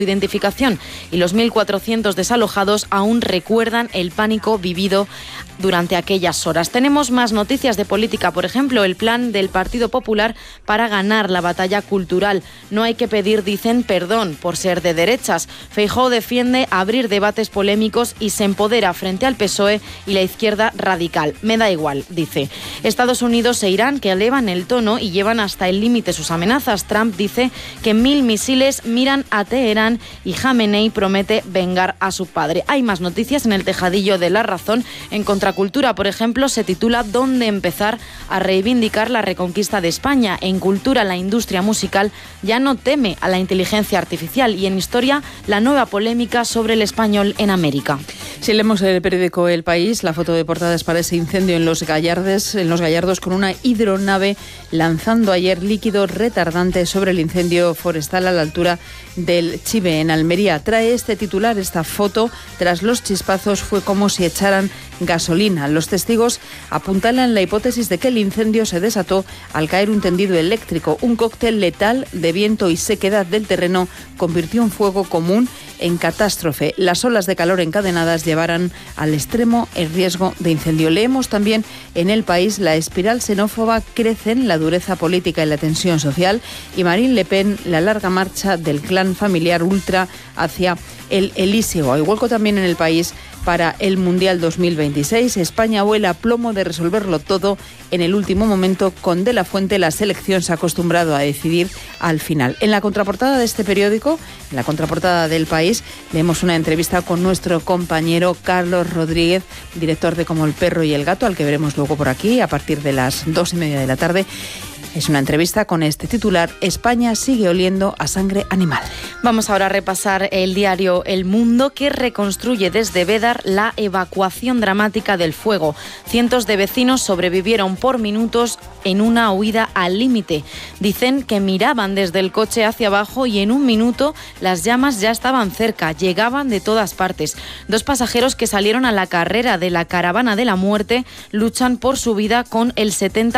identificación y los 1.400 desalojados aún recuerdan el pánico vivido durante aquellas horas. Tenemos más noticias de política, por ejemplo, el plan del Partido Popular para ganar la batalla cultural. No hay que pedir, dicen, perdón por ser de derechas. Feijóo defiende abrir debates polémicos y se empodera frente al PSOE y la izquierda radical. Me da igual, dice. Estados Unidos e Irán, que elevan el tono y llevan hasta el límite sus amenazas. Trump dice que 1.000 misiles miran a Teherán y Jamenei promete vengar a su padre. Hay más noticias en el tejadillo de La Razón. En Contracultura, por ejemplo, se titula ¿Dónde empezar a reivindicar la reconquista de España? En Cultura, la industria musical ya no teme a la inteligencia artificial, y en Historia, la nueva polémica sobre el español en América. Si leemos el periódico El País, la foto de portada es para ese incendio en Los Gallardos con una hidronave lanzando ayer líquido retardante sobre el incendio forestal a la altura del Chive, en Almería. Trae este titular, esta foto, tras los chispazos fue como si echaran gasolina. Los testigos apuntalan la hipótesis de que el incendio se desató al caer un tendido eléctrico. Un cóctel letal de viento y sequedad del terreno convirtió un fuego común en catástrofe. Las olas de calor encadenadas llevaran al extremo el riesgo de incendio. Leemos también en El País, la espiral xenófoba crece en la dureza política y la tensión social, y Marine Le Pen, la larga marcha del clan familiar ultra hacia el Elíseo. Hay hueco también en El País para el Mundial 2026. España huele a plomo de resolverlo todo en el último momento. Con De la Fuente, la selección se ha acostumbrado a decidir al final. En la contraportada de este periódico, en la contraportada del País, leemos una entrevista con nuestro compañero Carlos Rodríguez, director de Como el perro y el gato, al que veremos luego por aquí a partir de las 2:30 de la tarde. Es una entrevista con este titular: España sigue oliendo a sangre animal. Vamos ahora a repasar el diario El Mundo, que reconstruye desde Bédar la evacuación dramática del fuego. Cientos de vecinos sobrevivieron por minutos en una huida al límite. Dicen que miraban desde el coche hacia abajo y en un minuto las llamas ya estaban cerca, llegaban de todas partes. 2 pasajeros que salieron a la carrera de la caravana de la muerte luchan por su vida con el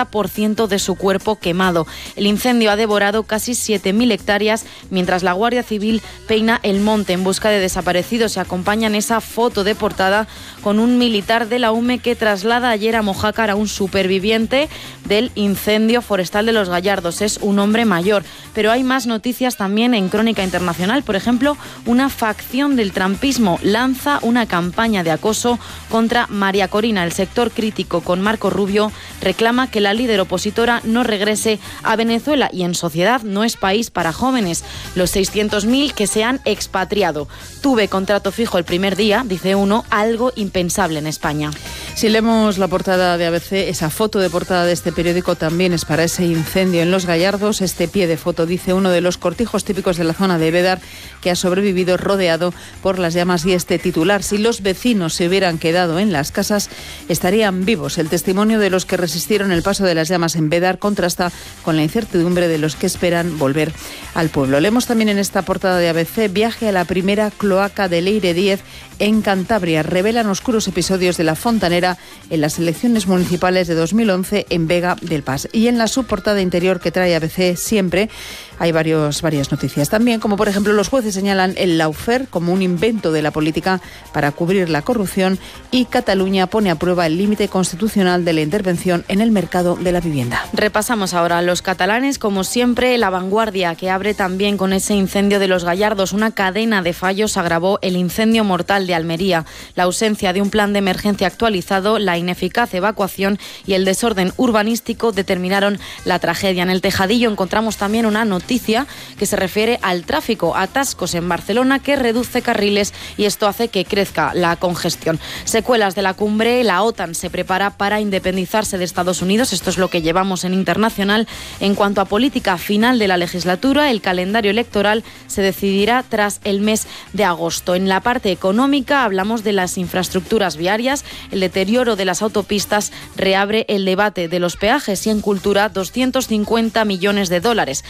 70% de su cuerpo quemado. El incendio ha devorado casi 7.000 hectáreas, mientras la Guardia Civil peina el monte en busca de desaparecidos. Se acompañan esa foto de portada con un militar de la UME que traslada ayer a Mojácar a un superviviente del incendio forestal de Los Gallardos. Es un hombre mayor. Pero hay más noticias también en Crónica Internacional. Por ejemplo, una facción del trumpismo lanza una campaña de acoso contra María Corina. El sector crítico con Marco Rubio reclama que la líder opositora no regrese a Venezuela, y en Sociedad no es país para jóvenes los 600.000 que se han expatriado. Tuve contrato fijo el primer día, dice uno, algo impensable en España. Si leemos la portada de ABC, esa foto de portada de este periódico también es para ese incendio en Los Gallardos. Este pie de foto dice uno de los cortijos típicos de la zona de Bédar, que ha sobrevivido rodeado por las llamas, y este titular: si los vecinos se hubieran quedado en las casas, estarían vivos. El testimonio de los que resistieron el paso de las llamas en Bédar contrasta con la incertidumbre de los que esperan volver al pueblo. Leemos también en esta portada de ABC: viaje a la primera cloaca de Leire 10 en Cantabria. Revelan oscuros episodios de la fontanera en las elecciones municipales de 2011 en Vega del Pas. Y en la subportada interior que trae ABC siempre hay varias noticias también, como por ejemplo los jueces señalan el lawfare como un invento de la política para cubrir la corrupción, y Cataluña pone a prueba el límite constitucional de la intervención en el mercado de la vivienda. Repasamos ahora a los catalanes, como siempre. La Vanguardia, que abre también con ese incendio de Los Gallardos. Una cadena de fallos agravó el incendio mortal de Almería. La ausencia de un plan de emergencia actualizado, la ineficaz evacuación y el desorden urbanístico determinaron la tragedia. En el tejadillo encontramos también una noticia que se refiere al tráfico. Atascos en Barcelona que reduce carriles, y esto hace que crezca la congestión. Secuelas de la cumbre. La OTAN se prepara para independizarse de Estados Unidos. Esto es lo que llevamos en Internacional. En cuanto a política final de la legislatura, el calendario electoral se decidirá tras el mes de agosto. En la parte económica hablamos de las infraestructuras viarias. El deterioro de las autopistas reabre el debate de los peajes, y en cultura 250 millones de dólares en el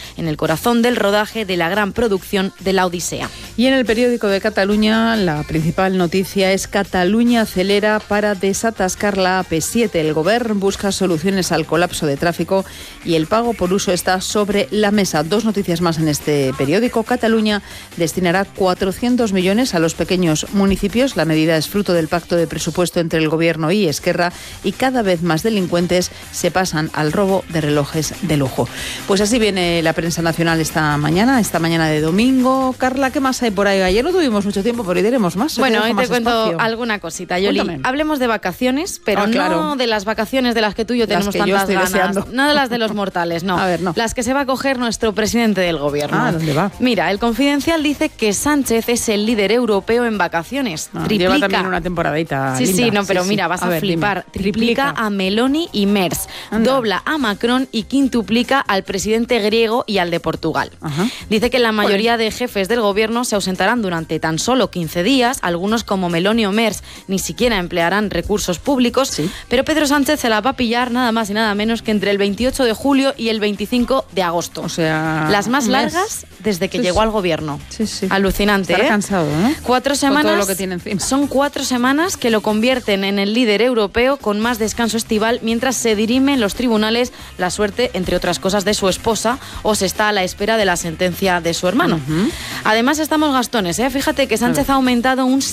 corazón del rodaje de la gran producción de La Odisea. Y en el periódico de Cataluña, la principal noticia es: Cataluña acelera para desatascar la AP7. El Govern busca soluciones al colapso de tráfico y el pago por uso está sobre la mesa. Dos noticias más en este periódico. Cataluña destinará 400 millones a los pequeños municipios. La medida es fruto del pacto de presupuesto entre el Gobierno y Esquerra, y cada vez más delincuentes se pasan al robo de relojes de lujo. Pues así viene la prensa nacional esta mañana de domingo. Carla, ¿qué más hay por ahí? Ayer no tuvimos mucho tiempo, pero hoy tenemos más. Bueno, hoy te cuento alguna cosita, Yoli. Cuéntame. Hablemos de vacaciones, pero no de las vacaciones de las que tú y yo tenemos tantas ganas. Deseando. No de las de los mortales, no. A ver, no. Las que se va a coger nuestro presidente del Gobierno. ¿Dónde va? Mira, el Confidencial dice que Sánchez es el líder europeo en vacaciones. Lleva también una temporadita linda. Sí, no, pero mira, vas a flipar. Triplica a Meloni y Merz. Dobla a Macron y quintuplica al presidente griego y al de Portugal. Ajá. Dice que la mayoría de jefes del Gobierno se ausentarán durante tan solo 15 días. Algunos, como Meloni o Merz, ni siquiera emplearán recursos públicos. Sí. Pero Pedro Sánchez se la va a pillar nada más y nada menos que entre el 28 de julio y el 25 de agosto. O sea, las más largas desde que llegó al Gobierno. Sí. Alucinante, Estará cansado, ¿eh? 4 semanas. Con todo lo que tiene encima. Son 4 semanas que lo convierten en el líder europeo con más descanso estival, mientras se dirime en los tribunales la suerte, entre otras cosas, de su esposa, o se está a la espera de la sentencia de su hermano. Uh-huh. Además, estamos gastones, ¿eh? Fíjate que Sánchez ha aumentado un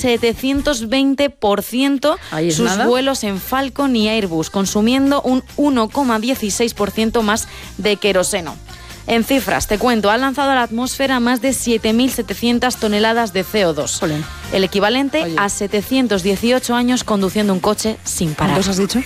720% sus vuelos en Falcon y Airbus, consumiendo un 1,16% más de queroseno. En cifras, te cuento, ha lanzado a la atmósfera más de 7.700 toneladas de CO2. Olé. El equivalente a 718 años conduciendo un coche sin parar. ¿Cuántos has dicho?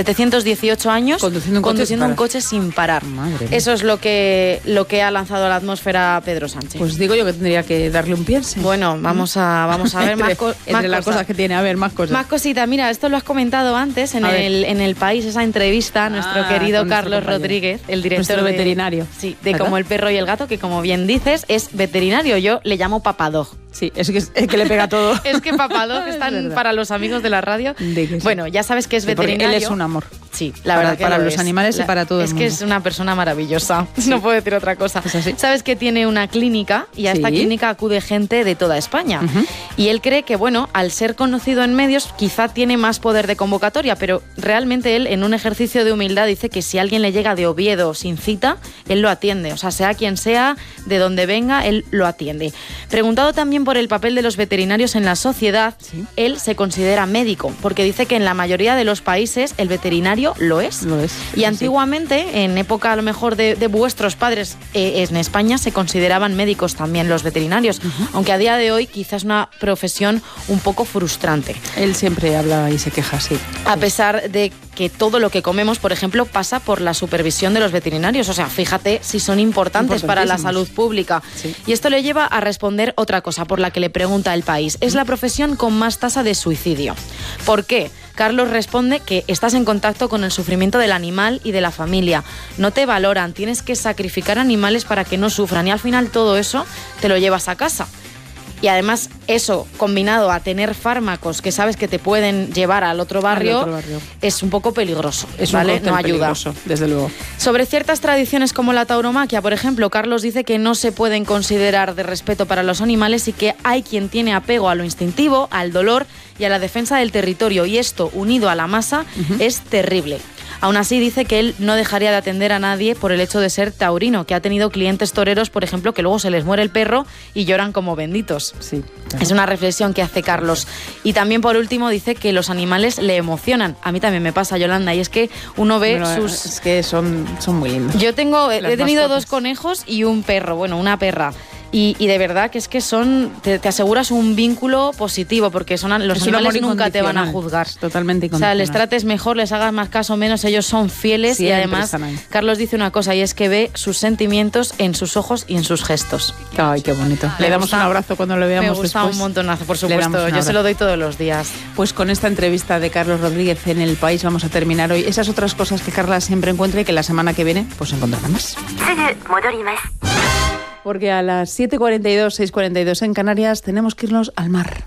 718 años conduciendo un coche sin parar. Madre mía. Eso es lo que ha lanzado a la atmósfera Pedro Sánchez. Pues digo yo que tendría que darle un piense. Bueno, vamos a ver más cosas. Entre las cosas que tiene, a ver, más cosas. Más cositas. Mira, esto lo has comentado antes en el País, esa entrevista a nuestro querido Carlos Rodríguez, el director nuestro veterinario. Sí, de Como el perro y el gato, que como bien dices, es veterinario. Yo le llamo Papadog. Sí, es que le pega todo. Es que Papadog están para los amigos de la radio. Bueno, ya sabes que es veterinario. Él es un amor. Sí, la verdad que para los animales y para todo el mundo. Es que es una persona maravillosa. Sí. No puedo decir otra cosa. ¿Es así? Sabes que tiene una clínica y a esta clínica acude gente de toda España. Uh-huh. Y él cree que, bueno, al ser conocido en medios, quizá tiene más poder de convocatoria, pero realmente él, en un ejercicio de humildad, dice que si alguien le llega de Oviedo sin cita, él lo atiende. O sea, sea quien sea, de donde venga, él lo atiende. Preguntado también por el papel de los veterinarios en la sociedad, él se considera médico, porque dice que en la mayoría de los países el veterinario lo es. Y antiguamente, en época a lo mejor de vuestros padres, en España se consideraban médicos también los veterinarios, aunque a día de hoy quizás es una profesión un poco frustrante. Él siempre habla y se queja, sí. A pesar de que todo lo que comemos, por ejemplo, pasa por la supervisión de los veterinarios. O sea, fíjate si son importantes para la salud pública. Sí. Y esto le lleva a responder otra cosa por la que le pregunta El País. Es la profesión con más tasa de suicidio. ¿Por qué? Carlos responde que estás en contacto con el sufrimiento del animal y de la familia. No te valoran, tienes que sacrificar animales para que no sufran y al final todo eso te lo llevas a casa. Y además eso, combinado a tener fármacos que sabes que te pueden llevar al otro barrio, es un poco peligroso, ¿vale? No ayuda. Desde luego. Sobre ciertas tradiciones como la tauromaquia, por ejemplo, Carlos dice que no se pueden considerar de respeto para los animales y que hay quien tiene apego a lo instintivo, al dolor y a la defensa del territorio. Y esto, unido a la masa, es terrible. Aún así, dice que él no dejaría de atender a nadie por el hecho de ser taurino, que ha tenido clientes toreros, por ejemplo, que luego se les muere el perro y lloran como benditos. Sí, claro. Es una reflexión que hace Carlos. Y también, por último, dice que los animales le emocionan. A mí también me pasa, Yolanda, y es que uno ve sus... Es que son muy lindos. Yo he tenido 2 conejos y un perro, bueno, una perra. Y de verdad que es que te aseguras un vínculo positivo, porque los animales nunca te van a juzgar. Totalmente incondicional. O sea, les trates mejor, les hagas más caso o menos, ellos son fieles. Siempre. Y además Carlos dice una cosa, y es que ve sus sentimientos en sus ojos y en sus gestos. Ay, qué bonito. Le damos un abrazo cuando lo veamos. Me gusta un montonazo, por supuesto. Yo se lo doy todos los días. Pues con esta entrevista de Carlos Rodríguez en El País vamos a terminar hoy. Esas otras cosas que Carla siempre encuentra y que la semana que viene pues encontrará más. Porque a las 7:42, 6:42 en Canarias tenemos que irnos al mar.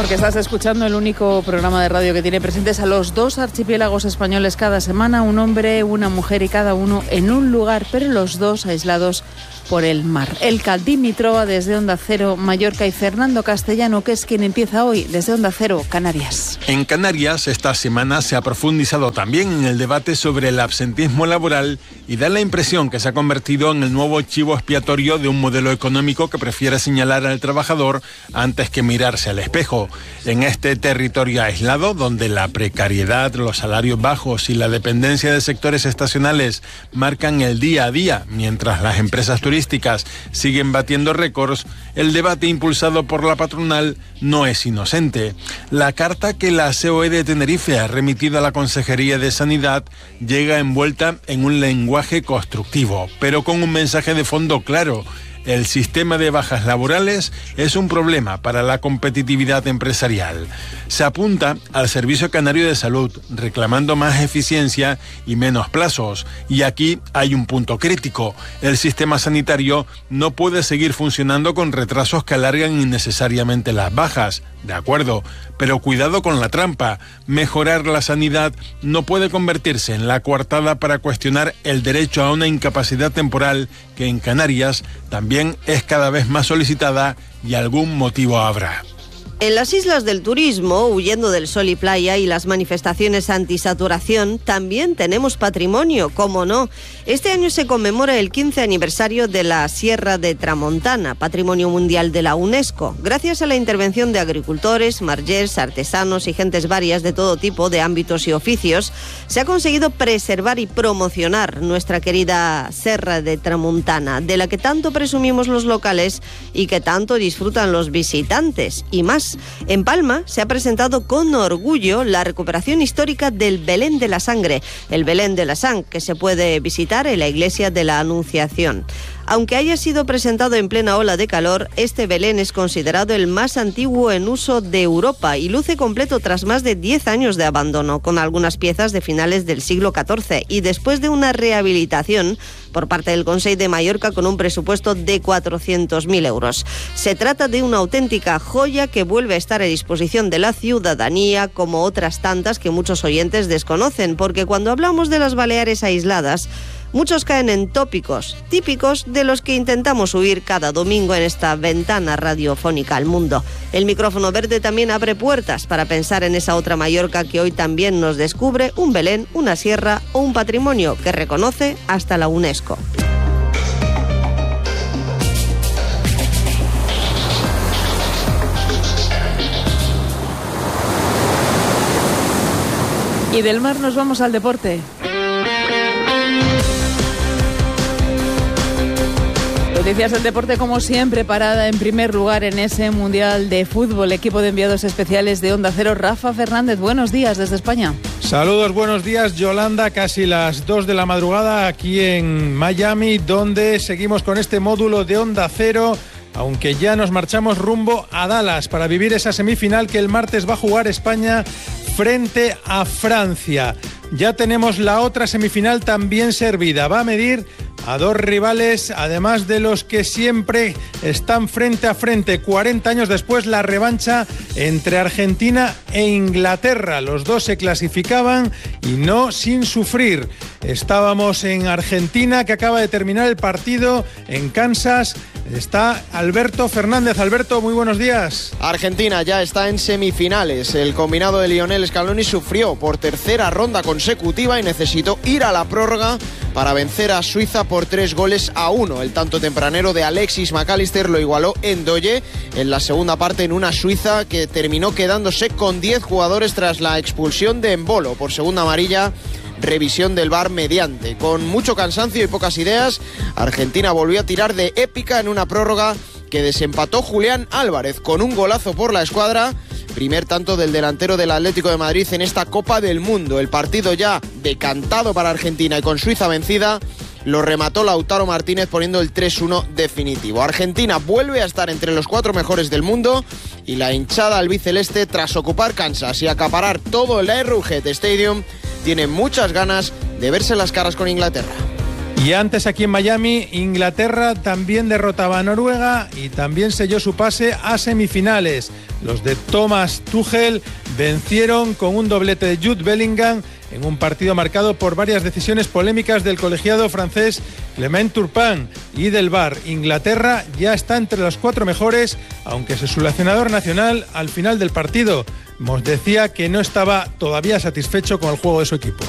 Porque estás escuchando el único programa de radio que tiene presentes a los dos archipiélagos españoles cada semana, un hombre, una mujer y cada uno en un lugar, pero los dos aislados por el mar. Elka Dimitrova desde Onda Cero Mallorca y Fernando Castellano, que es quien empieza hoy desde Onda Cero Canarias. En Canarias esta semana se ha profundizado también en el debate sobre el absentismo laboral y da la impresión que se ha convertido en el nuevo chivo expiatorio de un modelo económico que prefiere señalar al trabajador antes que mirarse al espejo. En este territorio aislado, donde la precariedad, los salarios bajos y la dependencia de sectores estacionales marcan el día a día, mientras las empresas turísticas siguen batiendo récords, el debate impulsado por la patronal no es inocente. La carta que la COE de Tenerife ha remitido a la Consejería de Sanidad llega envuelta en un lenguaje constructivo, pero con un mensaje de fondo claro. El sistema de bajas laborales es un problema para la competitividad empresarial. Se apunta al Servicio Canario de Salud, reclamando más eficiencia y menos plazos. Y aquí hay un punto crítico. El sistema sanitario no puede seguir funcionando con retrasos que alargan innecesariamente las bajas. De acuerdo, pero cuidado con la trampa. Mejorar la sanidad no puede convertirse en la coartada para cuestionar el derecho a una incapacidad temporal que en Canarias también es cada vez más solicitada y algún motivo habrá. En las islas del turismo, huyendo del sol y playa y las manifestaciones antisaturación, también tenemos patrimonio, ¿cómo no? Este año se conmemora el 15 aniversario de la Sierra de Tramontana, Patrimonio Mundial de la UNESCO. Gracias a la intervención de agricultores, margers, artesanos y gentes varias de todo tipo de ámbitos y oficios, se ha conseguido preservar y promocionar nuestra querida Serra de Tramontana, de la que tanto presumimos los locales y que tanto disfrutan los visitantes, y más. En Palma se ha presentado con orgullo la recuperación histórica del Belén de la Sangre, el Belén de la Sang, que se puede visitar en la iglesia de la Anunciación. Aunque haya sido presentado en plena ola de calor, este Belén es considerado el más antiguo en uso de Europa y luce completo tras más de 10 años de abandono, con algunas piezas de finales del siglo XIV y después de una rehabilitación por parte del Consell de Mallorca con un presupuesto de 400.000 euros. Se trata de una auténtica joya que vuelve a estar a disposición de la ciudadanía, como otras tantas que muchos oyentes desconocen, porque cuando hablamos de las Baleares aisladas, muchos caen en tópicos típicos de los que intentamos huir cada domingo en esta ventana radiofónica al mundo. El micrófono verde también abre puertas para pensar en esa otra Mallorca que hoy también nos descubre un Belén, una sierra o un patrimonio que reconoce hasta la UNESCO. Y del mar nos vamos al deporte. Noticias del deporte, como siempre, parada en primer lugar en ese Mundial de Fútbol. Equipo de enviados especiales de Onda Cero, Rafa Fernández. Buenos días desde España. Saludos, buenos días, Yolanda. Casi las 2 de la madrugada aquí en Miami, donde seguimos con este módulo de Onda Cero, aunque ya nos marchamos rumbo a Dallas para vivir esa semifinal que el martes va a jugar España frente a Francia. Ya tenemos la otra semifinal también servida. Va a medir a dos rivales, además de los que siempre están frente a frente. 40 años después, la revancha entre Argentina e Inglaterra. Los dos se clasificaban y no sin sufrir. Estábamos en Argentina, que acaba de terminar el partido en Kansas. Está Alberto Fernández. Alberto, muy buenos días. Argentina ya está en semifinales. El combinado de Lionel Scaloni sufrió por tercera ronda consecutiva y necesitó ir a la prórroga para vencer a Suiza por 3-1. El tanto tempranero de Alexis McAllister lo igualó Ndoye en la segunda parte en una Suiza que terminó quedándose con 10 jugadores tras la expulsión de Embolo por segunda amarilla. Revisión del VAR mediante. Con mucho cansancio y pocas ideas, Argentina volvió a tirar de épica en una prórroga que desempató Julián Álvarez con un golazo por la escuadra. Primer tanto del delantero del Atlético de Madrid en esta Copa del Mundo. El partido ya decantado para Argentina y con Suiza vencida, lo remató Lautaro Martínez poniendo el 3-1 definitivo. Argentina vuelve a estar entre los 4 mejores del mundo y la hinchada albiceleste, tras ocupar Kansas y acaparar todo el Arrowhead Stadium, tiene muchas ganas de verse las caras con Inglaterra. Y antes aquí en Miami, Inglaterra también derrotaba a Noruega y también selló su pase a semifinales. Los de Thomas Tuchel vencieron con un doblete de Jude Bellingham en un partido marcado por varias decisiones polémicas del colegiado francés Clement Turpin y del VAR. Inglaterra ya está entre los 4 mejores, aunque su seleccionador nacional al final del partido nos decía que no estaba todavía satisfecho con el juego de su equipo.